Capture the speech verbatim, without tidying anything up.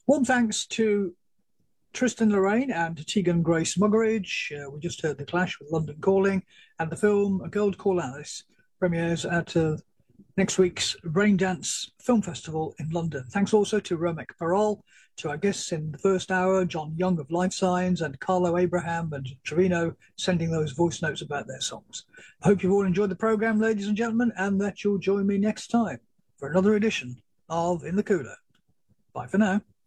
Warm thanks to Tristan Lorraine and Tegan Grace Muggeridge. Uh, we just heard The Clash with London Calling, and the film A Girl Called Alice premieres at uh, next week's Raindance Film Festival in London. Thanks also to Romek Parol, to our guests in the first hour, John Young of Life Signs, and Carlo Abraham and Trevino sending those voice notes about their songs. I hope you've all enjoyed the programme, ladies and gentlemen, and that you'll join me next time for another edition of In the Cooler. Bye for now.